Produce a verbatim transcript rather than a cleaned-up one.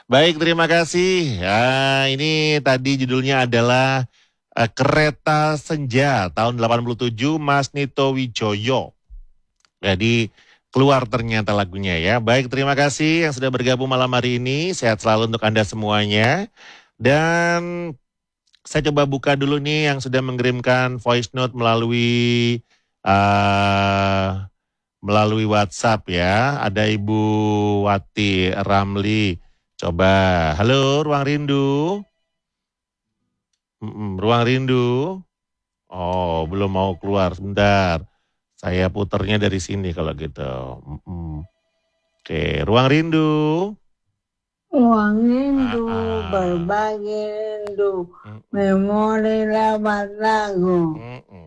Baik, terima kasih. Ya, ini tadi judulnya adalah eh, Kereta Senja tahun delapan puluh tujuh Mas Nito Wijoyo. Jadi keluar ternyata lagunya ya. Baik, terima kasih yang sudah bergabung malam hari ini. Sehat selalu untuk Anda semuanya. Dan saya coba buka dulu nih yang sudah mengirimkan voice note melalui eh melalui WhatsApp ya. Ada Ibu Wati Ramli. Coba, halo Ruang Rindu. Mm-mm, Ruang Rindu. Oh, belum mau keluar. Sebentar. Saya puternya dari sini kalau gitu. Mm-mm. Oke, Ruang Rindu. Ruang Ah, rindu, ah. berbagi rindu, Mm-mm. memori lewat lagu. Mm-mm.